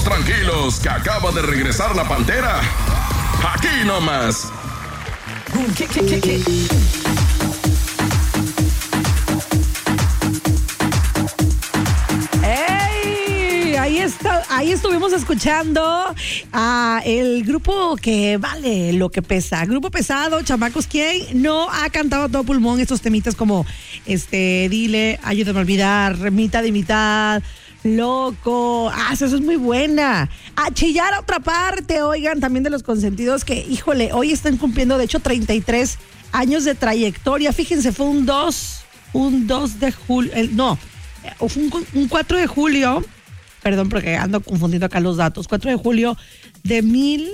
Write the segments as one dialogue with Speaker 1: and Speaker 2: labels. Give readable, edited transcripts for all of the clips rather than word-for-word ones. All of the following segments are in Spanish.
Speaker 1: Tranquilos, que acaba de regresar la Pantera. Aquí nomás.
Speaker 2: ¡Ey! Ahí estuvimos escuchando a el grupo que vale lo que pesa. Grupo pesado, chamacos, ¿quién no ha cantado a todo pulmón estos temitas como Dile, Ayúdame a olvidar, Mitad y mitad, Loco? Eso es muy buena. A chillar a otra parte, oigan, también de Los Consentidos, que, híjole, hoy están cumpliendo, de hecho, 33 años de trayectoria. Fíjense, fue un 2 de julio, fue un 4 de julio, perdón porque ando confundiendo acá los datos, 4 de julio de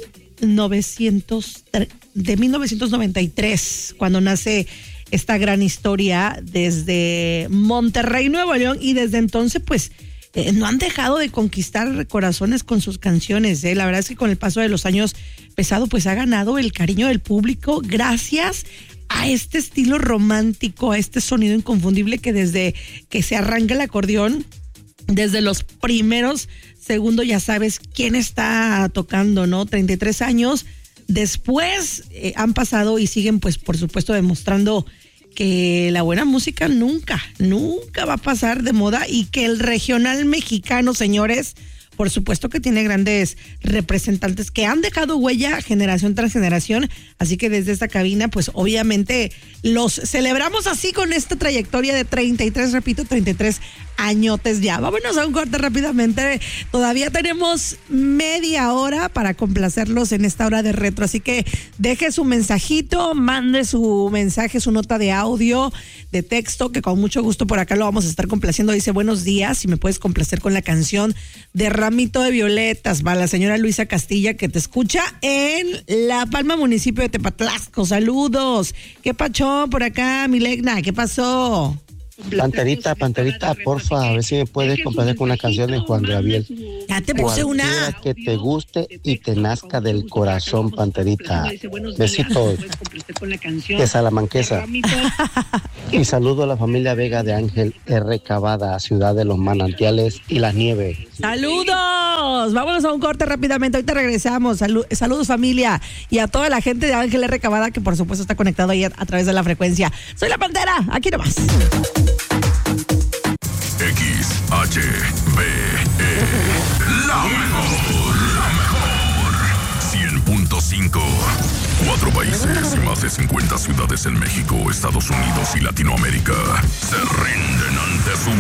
Speaker 2: 1993, cuando nace esta gran historia desde Monterrey, Nuevo León, y desde entonces, pues, no han dejado de conquistar corazones con sus canciones. La verdad es que con el paso de los años, Pesado pues ha ganado el cariño del público gracias a este estilo romántico, a este sonido inconfundible que desde que se arranca el acordeón, desde los primeros segundos ya sabes quién está tocando, ¿no? 33 años después han pasado y siguen, pues, por supuesto, demostrando que la buena música nunca va a pasar de moda y que el regional mexicano, señores, por supuesto que tiene grandes representantes que han dejado huella generación tras generación, así que desde esta cabina, pues obviamente los celebramos así con esta trayectoria de 33 añotes ya. Vámonos a un corte rápidamente, todavía tenemos media hora para complacerlos en esta hora de retro, así que deje su mensajito, mande su mensaje, su nota de audio, de texto, que con mucho gusto por acá lo vamos a estar complaciendo. Dice: buenos días, si me puedes complacer con la canción de Ramito de Violetas, va la señora Luisa Castilla, que te escucha en La Palma, municipio de Tepatlasco. Saludos. ¿Qué pachón por acá, Milegna? ¿Qué pasó?
Speaker 3: Panterita, porfa, a ver si me puedes complacer con una canción de Juan Gabriel.
Speaker 2: Ya te puse una.
Speaker 3: Cualquiera que te guste y te nazca del corazón, Panterita. Besitos de Salamanquesa. Y saludo a la familia Vega de Ángel R. Cavada, Ciudad de los Manantiales y las Nieves.
Speaker 2: ¡Saludos! Vámonos a un corte rápidamente, ahorita regresamos. Saludos, familia, y a toda la gente de Ángel R. Cavada, que por supuesto está conectado ahí a través de la frecuencia. Soy la Pantera, aquí nomás.
Speaker 1: XHBE, la mejor 100.5. 4 países y más de 50 ciudades en México, Estados Unidos y Latinoamérica se rinden ante su